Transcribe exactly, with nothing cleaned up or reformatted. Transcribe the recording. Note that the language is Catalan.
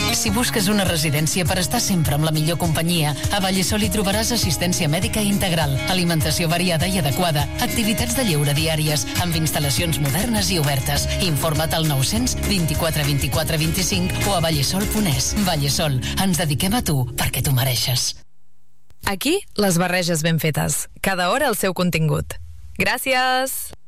Si busques una residència per estar sempre amb la millor companyia, a Vallesol hi trobaràs assistència mèdica integral, alimentació variada i adequada, activitats de lleure diàries, amb instal·lacions modernes i obertes. Informa't al nou-cents vint-i-quatre vint-i-quatre vint-i-cinc o a vallesol punt es. Vallesol, ens dediquem a tu perquè t'ho mereixes. Aquí, les barreges ben fetes. Cada hora el seu contingut. Gràcies!